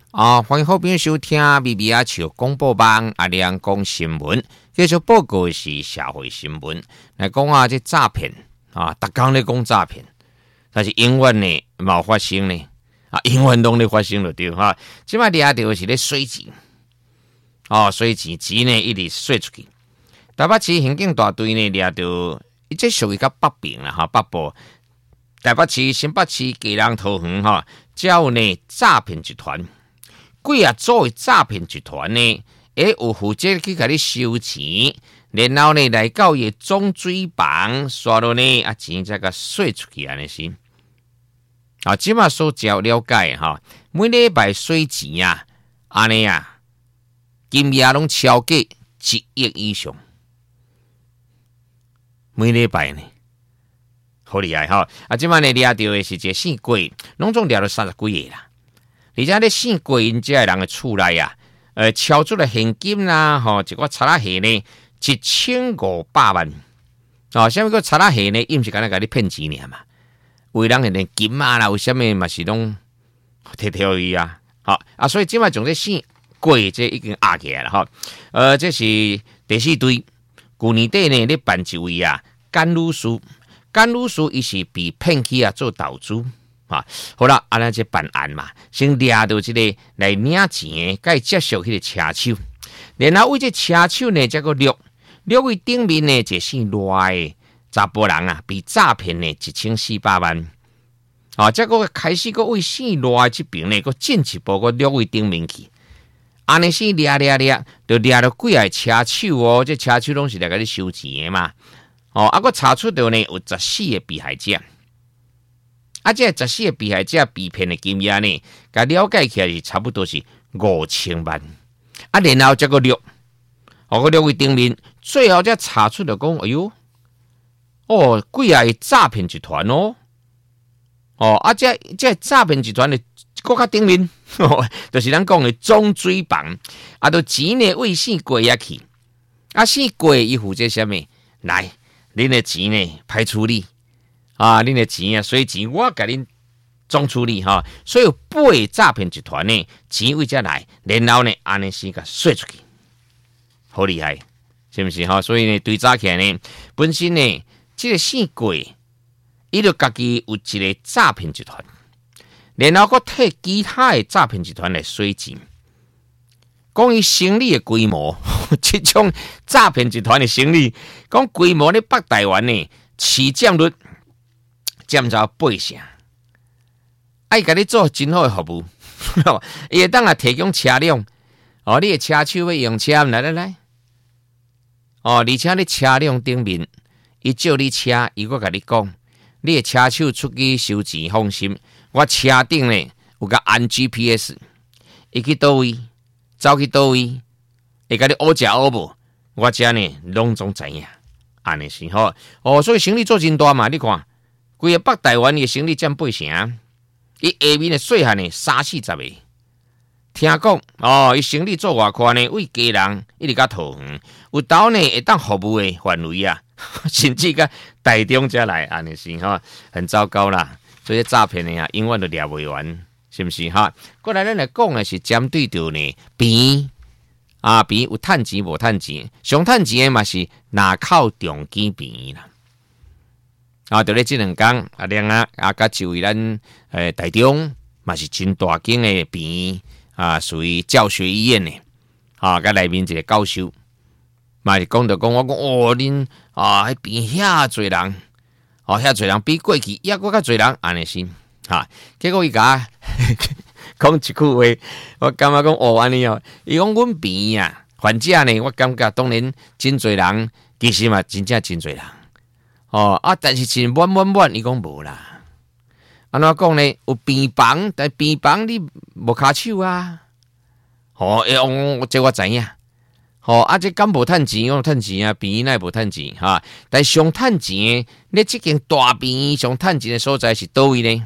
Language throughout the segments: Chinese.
欢迎好朋友收听咪咪啊笑广播网阿亮讲新闻，继续报告的是社会新闻。来讲这诈骗逐天咧讲诈骗，但是永远呢冇发生呢永远拢咧发生就对哈。即摆掠到是咧水钱，水钱呢一直水出去。台北市刑警大队呢掠到，这属于较北边啦北部。台北市、新北市、基隆、桃园才有呢诈骗集团。几啊组的诈骗集团呢，有负责去甲你收钱，然后呢来到伊种水房，刷落呢钱才甲洗出去安尼是。即马所了解每礼拜洗钱安尼金额拢超过1亿以上，每礼拜呢，好厉害即马呢掠到的是一个姓贵，拢总掠了30几个啦。而且咧姓贵因遮人的厝内超出了现金啦，一个擦拉鞋呢1500万，啥物个擦拉鞋呢？伊毋是干那甲你骗钱尔嘛？为人连金啦，为虾米嘛是拢摕伊所以即摆从这姓贵这已经压起来了这是第4队，去年底呢咧办一位甘露叔伊是被骗去做投资。好啦，咱这办案嘛，先掠到这个来领钱，该接受迄个车手，然后为这车手呢，这个录位顶面呢，这姓赖的查甫人被诈骗呢1400万。这个开始个为姓赖这边呢，个进一步个录位顶面去，安尼是掠，就掠到几个车手这车手拢是来甲你收钱的嘛。个查出到呢有14个被害者。这14个被害者被骗的金额呢，甲了解起来是差不多是5000万。然后这个录位顶面，最后才查出就讲，哎呦，几个诈骗集团这诈骗集团的更较顶面，就是咱讲的种水房，都钱呢为姓贵去，姓贵伊负责什么？来，恁的钱呢排处理。恁的钱水钱我甲恁总处理所以有8个诈骗集团呢，钱为遮来，然后呢安尼先甲洗出去，好厉害，是不是所以呢，对早起来呢，本身呢，这个姓贵，伊就家己有一个诈骗集团，然后佫替其他的诈骗集团来洗钱。讲伊生意的规模，这种诈骗集团的生意，讲规模咧北台湾呢，市占率占到8成，伊甲你做真好的服务，伊会当提供车辆，你的车手要用车，来，而且你车辆顶面，伊借你车，伊佫甲你讲，你的车手出去收钱放心，我车顶呢有甲安 GPS， 伊去倒位，走去倒位，会甲你乌食乌无，我遮呢拢总知影，安尼是所以生意做真大嘛，你看。规个北台湾的生意占8成，伊下面的细汉呢30-40个，听讲伊生意做偌宽呢，为家人一直甲桃园，有斗呢会当服务的范围甚至甲台中才来，安尼是很糟糕啦。所以诈骗的永远都掠袂完，是不是过来咱来讲的是针对着呢边有趁钱无趁钱，上趁钱的嘛是拿靠中间边啦。就咧这2天甲就位咱台中嘛是真大间的病属于教学医院呢，甲内面一个教授嘛是讲我讲恁迄边遐侪人，遐侪人比过去抑佫较侪人安尼是结果伊甲讲一句话，我感觉讲安尼伊讲阮边患者呢，我感觉当然真侪人，其实嘛真正真侪人。但是真满，伊讲无啦。安怎讲呢？有病房，但病房你无骹手这我知影。这敢无趁钱？我趁钱病院内无趁钱但上趁钱，你这间大病院上趁钱的所在是倒位呢？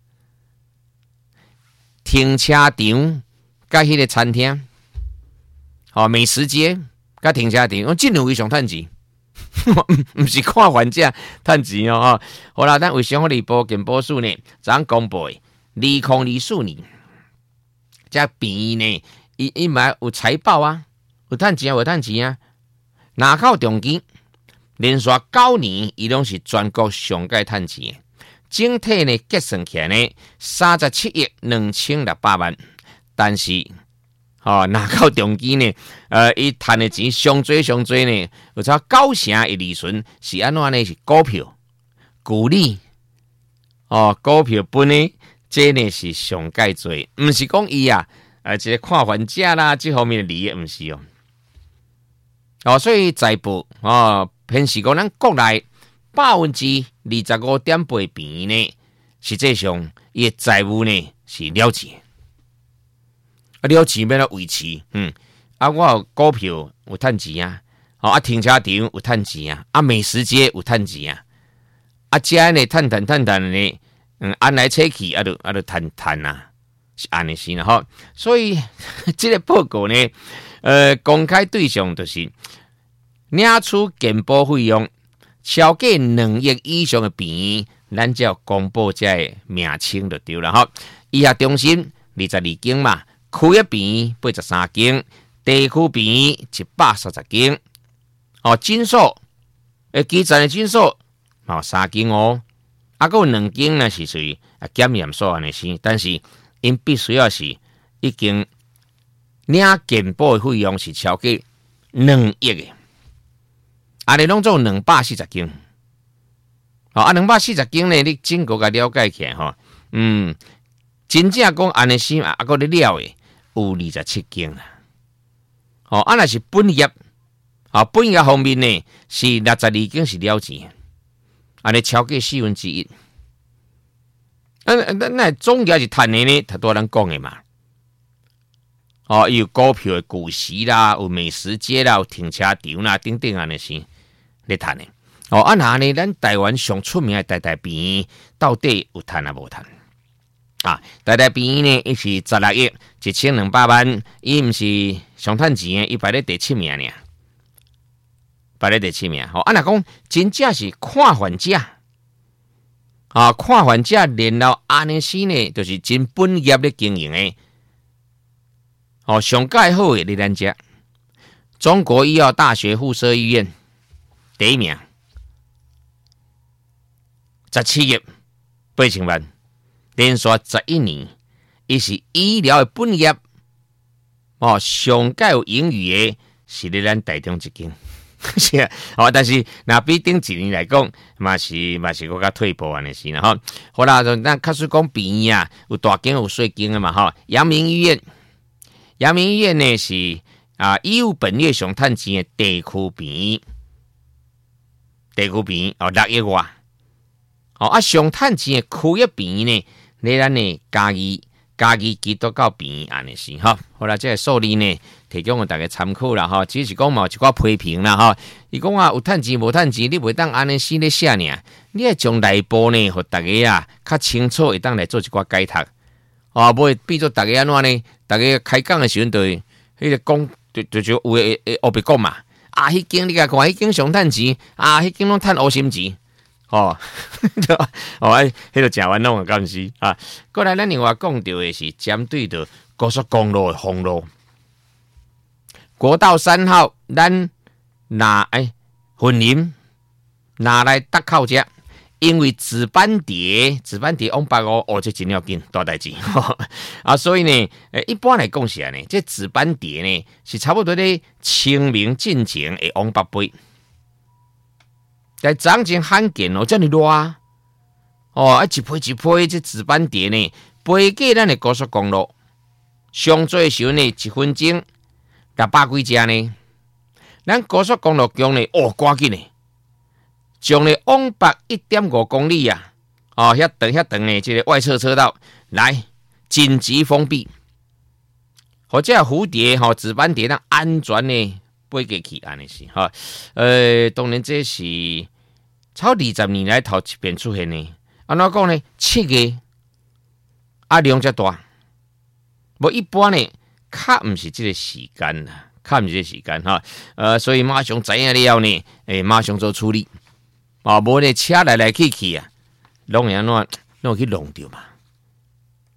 停车场甲迄个餐厅，美食街甲停车场，这2位上趁钱。不是看患者趁钱好啦，咱为上好利报健保署呢，昨公布的2024年这便呢，伊嘛有财报啊，有趁钱啊，有趁钱啊。南口中基连续9年，伊拢是全国上界趁钱的，整体呢结算起来呢37亿2600万，但是南口中基呢，伊趁的钱上多呢，有超90%的利润是安怎呢？是股票、股利，股票分呢，这呢是上界多，毋是讲伊啊，这个看还价啦，这方面的利益毋是所以财报显示讲咱国内25.8%平呢，实际上伊的债务呢是了钱，了钱要来维持，我有股票有趁钱啊，停车场有趁钱啊，美食街有趁钱啊，遮呢趁呢，安来切去就趁啊，是安尼先啦所以这个报告呢，公开对象就是领取健保费用超过2亿以上的病院，咱就要公布这个名称就对了以下中心22间嘛，区域病院83间，地区病院130间，诊所基层的诊所有3间还有2间呢是属于检验所安尼先，但是因必须要是已经领健保的费用是超过2亿的。安尼拢做240间，240间呢，你整个甲了解起来真正讲安尼先个你了的有27间啦。若是本业本业方面呢是62间是了钱，安尼超过1/4。那总额是赚的呢，他多咱讲的嘛。有股票的股息啦，有美食街啦，有停车场啦，等等安尼先。咧赚的那呢？咱台湾上出名的台病院到底有赚啊无赚台病院呢，伊是16亿1200万，伊毋是上赚钱的，伊排咧第7名呢，排咧第7名。若讲真正是看还价看还价，然后安尼时呢，就是真本业咧经营的上介好的咧咱遮中国医药大学附设医院。第1名，17亿8千万，连续11年，伊是医疗的本业上介有盈余的，是咧咱台中一间，是但是若比顶一年来讲，嘛是搁较退步安尼是啦好啦，咱确实讲病院有大间有小间的嘛阳明医院呢是医务本业上趁钱的地区病院。6亿外上趁钱的区域病院呢，咧咱的嘉义基督教病院安尼是好啦，这个数字呢提供给大家参考啦只是讲嘛一寡批评啦伊讲有趁钱无趁钱，你袂当安尼死咧写呢，你要将内部呢，互大家较清楚，会当来做一寡解读无会变做大家安怎呢？大家开讲的时阵，迄个讲就有诶黑白讲嘛。迄间你甲看，迄间上趁钱迄间拢趁乌心钱，迄个诚冤枉的敢是过来，咱另外讲到的是针对着高速公路的封路，国道3号，咱云林拿来搭靠遮，因为紫斑蝶往北这真要紧大代志所以呢，一般来讲是安尼，这紫斑蝶呢是差不多咧清明进前会往北飞，但昨前罕见这么热一批这紫斑蝶呢飞过咱的高速公路，上最时呢1分钟600几只呢，咱高速公路强呢赶紧呢。将咧往北 1.5 公里遐长的这个外侧车道来紧急封闭，或者蝴蝶紫斑蝶让安全呢飞过去安尼是当然这是超20年来头一遍出现的，安怎讲呢？7月量遮大，无一般呢，较毋是这个时间啦，所以马上知影了呢，马上做处理。无咧车来去拢会安怎，拢去弄着嘛。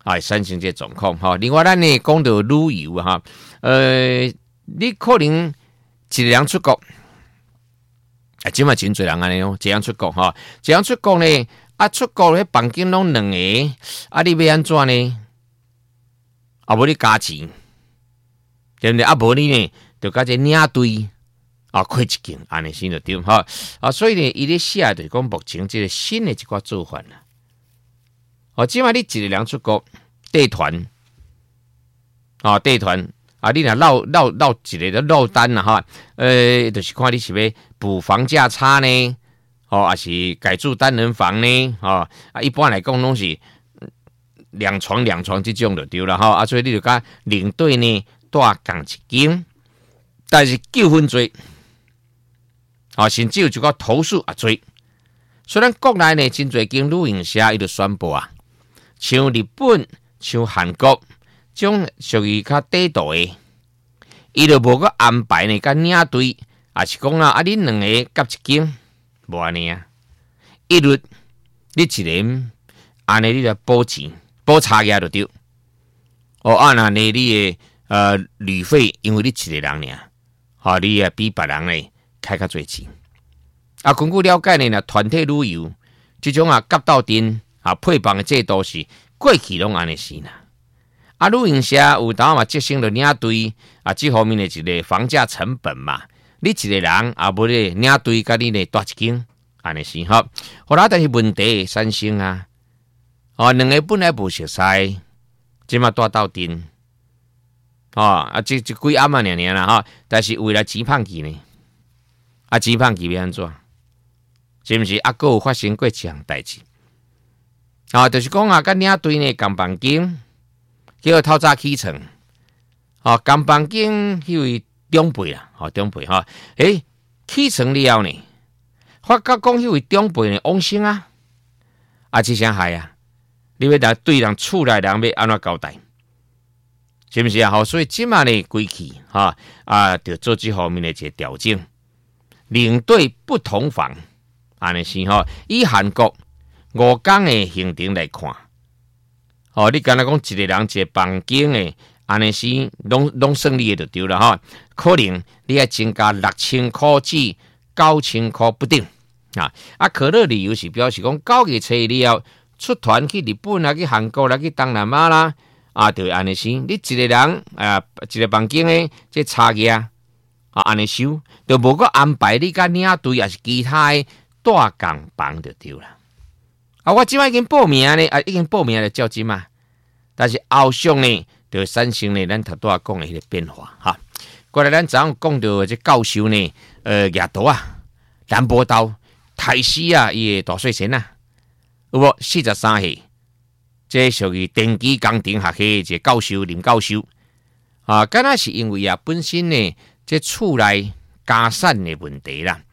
啊，产生这状况哈。另外，咱呢讲到旅游哈，你可能一个人出国，啊，即嘛真侪人安尼哦，一样出国哈，一样出国呢，啊，出国咧房间拢两个，啊，你要安怎呢？啊，无你加钱，对不对？啊，无你呢，就加这领队啊，开一间，安尼先就对哈。啊，所以呢，伊咧写就是讲目前这个新的一寡做法啦。哦，即摆你一个人出国带团，啊，带团啊，你若落一个落单啦哈，就是看你是要补房价差呢，哦，还是改住单人房呢，哦，啊，一般来讲拢是两床这种就对了哈，啊，所以你就甲领队呢带共一间，但是纠纷多，啊，甚至有一个投诉也多，虽然国内呢真侪间旅行社伊就宣布啊。像日本、像韩国，种属于较地道的，伊就无个安排呢，甲领队，也是讲啊，恁两个夹一间，无安尼啊，一律你一人安尼你来补钱，补差价就对。哦，啊那呢你的旅费，因为你一个人尔，哦，你也比别人呢开较侪钱。啊，根据了解呢，团体旅游这种啊夹到阵。啊，配房的制度是过去拢安尼是啦。啊，旅行社有当嘛节省了领队啊，这方面的一个房价成本嘛。你一个人啊，无咧领队甲你咧带一间，安尼是吼。后来但是问题产生啊，哦，两个本来无熟悉，即嘛带到阵，哦啊，这几暗啊年啦哈，但是为了钱胖去呢，啊钱胖去要安怎？是毋是啊？还有发生过一项代志？啊，就是讲啊，甲领队呢，共房间，叫透早起床，啊，共房间迄位长辈啦，吼长辈哈，起床了后呢，发觉讲迄位长辈呢往生啊，啊，这啥害啊？你要来对人厝内人要安怎交代？是不是啊？好，所以即马呢，归去哈啊，就做这方面的一个调整，领队不同房，安尼是吼，以韩国。5天的行程来看，哦，你敢若讲一个人一个房间的，安尼是拢胜利的就对了哈。可能你要增加6000块至9000块不定啊。啊，可乐理由是表示讲9月初了出团去日本啦、去韩国啦、去东南亚啦，啊，就安尼是。你一个人啊，一个房间的这差价啊，安尼收，就无个安排你甲领队也是其他的大共房就对了。啊，我即摆已经报名呢，啊，已经报名了照金嘛。但是后续呢，就产生呢，咱头拄仔讲的迄个变化哈。过来，咱昨讲讲到这教授呢，亚图啊，南波岛、台西啊，伊的大细神啊，有无43岁？这属于电机工程学系一个教授林教授啊，敢若是因为啊，本身呢，这厝内家产的问题啦，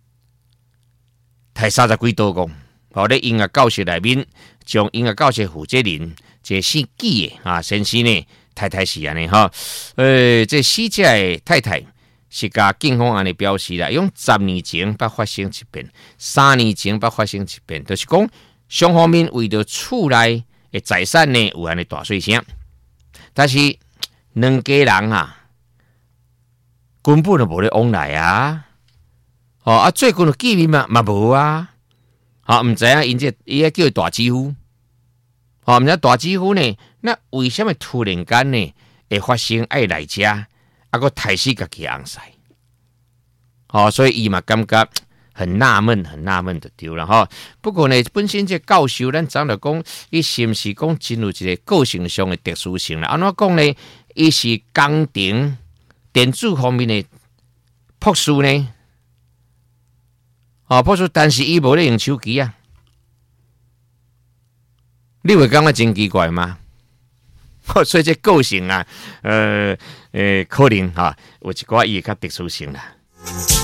太30几多公。哦，咧音乐教室内面，将音乐教室负责人，这姓纪的啊，先生呢，太太是安尼哈。这死者的太太是甲警方安尼表示啦，用10年前捌发生一遍，3年前捌发生一遍，就是讲双方面为着厝内的财产呢有安尼大细声，但是两家人啊，根本就无咧往来啊。哦啊，最近的见面嘛无啊。好，唔知影因这伊个叫大姐夫，好，唔知大姐夫呢？那为什么突然间呢会发生爱来家，啊个抬死家己昂塞？好，所以伊嘛感觉很纳闷就对了哈。不过呢，本身这教授咱讲了讲，伊是毋是讲进入一个个性上的特殊性啦？安怎讲呢？伊是工程电子方面的博士呢？哦，博士，但是伊无咧用手机啊，你会感觉真奇怪吗？所以这个性啊，可能哈有一寡伊较特殊性啦。